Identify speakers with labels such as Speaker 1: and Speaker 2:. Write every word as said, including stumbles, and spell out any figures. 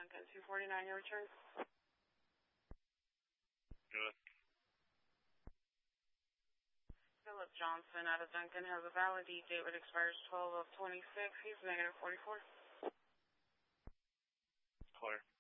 Speaker 1: Duncan, two forty-nine, your return.
Speaker 2: Good.
Speaker 1: Philip Johnson out of Duncan has a valid date that expires twelve of twenty-six. He's negative forty-four.
Speaker 2: Clear.